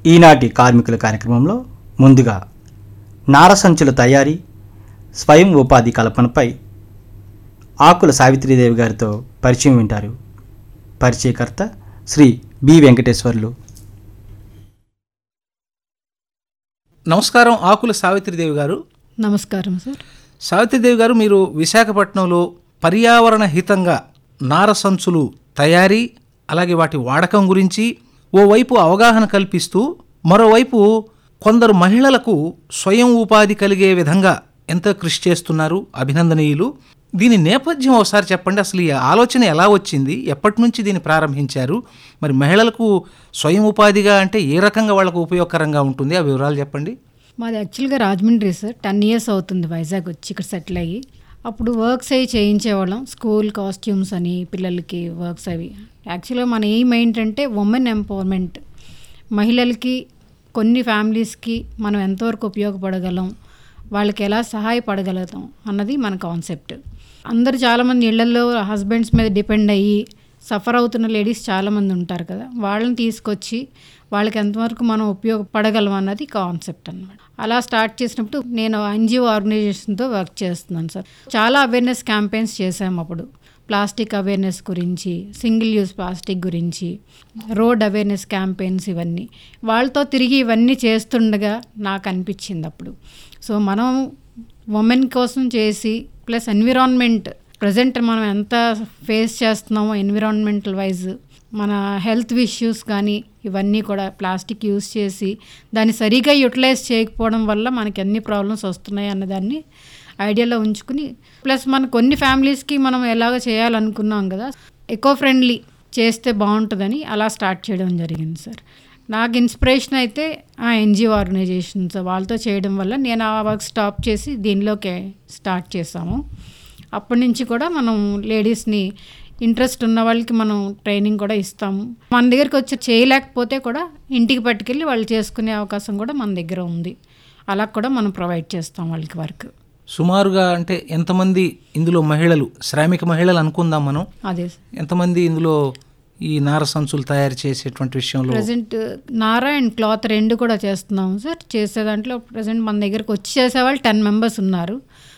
ఈనాటి కార్మికుల కార్యక్రమంలో ముందుగా నారసంచుల తయారీ, స్వయం ఉపాధి కల్పనపై ఆకుల సావిత్రీదేవి గారితో పరిచయం వింటారు. పరిచయకర్త శ్రీ బి వెంకటేశ్వర్లు. నమస్కారం ఆకుల సావిత్రీదేవి గారు. నమస్కారం సార్. సావిత్రీదేవి గారు, మీరు విశాఖపట్నంలో పర్యావరణ హితంగా నారసంచులు తయారీ, అలాగే వాటి వాడకం గురించి ఓవైపు అవగాహన కల్పిస్తూ మరోవైపు కొందరు మహిళలకు స్వయం ఉపాధి కలిగే విధంగా ఎంతో కృషి చేస్తున్నారు. అభినందనీయులు. దీని నేపథ్యం ఒకసారి చెప్పండి. అసలు ఈ ఆలోచన ఎలా వచ్చింది, ఎప్పటి నుంచి దీన్ని ప్రారంభించారు, మరి మహిళలకు స్వయం ఉపాధిగా అంటే ఏ రకంగా వాళ్ళకు ఉపయోగకరంగా ఉంటుంది, ఆ వివరాలు చెప్పండి. మాది యాక్చువల్గా రాజమండ్రి సార్. 10 years అవుతుంది వైజాగ్ వచ్చి ఇక్కడ సెటిల్ అయ్యి. అప్పుడు వర్క్స్ అవి చేయించేవాళ్ళం, స్కూల్ కాస్ట్యూమ్స్ అని పిల్లలకి వర్క్స్ అవి. యాక్చువల్గా మన ఎయిమ్ ఏంటంటే ఉమెన్ ఎంపవర్మెంట్. మహిళలకి కొన్ని ఫ్యామిలీస్కి మనం ఎంతవరకు ఉపయోగపడగలం, వాళ్ళకి ఎలా సహాయపడగలుగుతాం అన్నది మన కాన్సెప్ట్. అందరూ చాలామంది ఇళ్లలో హస్బెండ్స్ మీద డిపెండ్ అయ్యి సఫర్ అవుతున్న లేడీస్ చాలామంది ఉంటారు కదా, వాళ్ళని తీసుకొచ్చి వాళ్ళకి ఎంతవరకు మనం ఉపయోగపడగలం అన్నది కాన్సెప్ట్ అన్నమాట. అలా స్టార్ట్ చేసినప్పుడు నేను NGO ఆర్గనైజేషన్తో వర్క్ చేస్తున్నాను సార్. చాలా అవేర్నెస్ క్యాంపెయిన్స్ చేసాము అప్పుడు. ప్లాస్టిక్ అవేర్నెస్ గురించి, సింగిల్ యూజ్ ప్లాస్టిక్ గురించి, రోడ్ అవేర్నెస్ క్యాంపెయిన్స్, ఇవన్నీ వాళ్ళతో తిరిగి ఇవన్నీ చేస్తుండగా నాకు అనిపించింది అప్పుడు. సో మనం ఉమెన్ కోసం చేసి ప్లస్ ఎన్విరాన్మెంట్ ప్రజెంట్ మనం ఎంత ఫేస్ చేస్తున్నామో ఎన్విరాన్మెంటల్ వైజ్ మన హెల్త్ ఇష్యూస్ కానీ ఇవన్నీ కూడా ప్లాస్టిక్ యూజ్ చేసి దాన్ని సరిగా యూటిలైజ్ చేయకపోవడం వల్ల మనకి ఎన్ని ప్రాబ్లమ్స్ వస్తున్నాయి అన్నదాన్ని ఐడియాలో ఉంచుకుని, ప్లస్ మన కొన్ని ఫ్యామిలీస్కి మనం ఎలాగ చేయాలనుకున్నాం కదా, ఎకో ఫ్రెండ్లీ చేస్తే బాగుంటుందని అలా స్టార్ట్ చేయడం జరిగింది సార్. నాకు ఇన్స్పిరేషన్ అయితే ఆ NGO ఆర్గనైజేషన్స్ వాళ్ళతో చేయడం వల్ల నేను ఆ వర్క్ స్టాప్ చేసి దీనిలోకి స్టార్ట్ చేసాము. అప్పటి నుంచి కూడా మనం లేడీస్ని, ఇంట్రెస్ట్ ఉన్న వాళ్ళకి మనం ట్రైనింగ్ కూడా ఇస్తాము. మన దగ్గరికి వచ్చి చేయలేకపోతే కూడా ఇంటికి పట్టుకెళ్ళి వాళ్ళు చేసుకునే అవకాశం కూడా మన దగ్గర ఉంది. అలా కూడా మనం ప్రొవైడ్ చేస్తాం వాళ్ళకి వర్క్. సుమారుగా అంటే ఎంతమంది ఇందులో మహిళలు, శ్రామిక మహిళలు అనుకుందాం మనం, అదే ఎంతమంది ఇందులో ఈ నారసంచులు తయారు చేసేటువంటి విషయంలో? ప్రజెంట్ నారా అండ్ క్లాత్ రెండు కూడా చేస్తున్నాము సార్. చేసే దాంట్లో ప్రజెంట్ మన దగ్గరకు వచ్చి చేసేవాళ్ళు 10 members ఉన్నారు.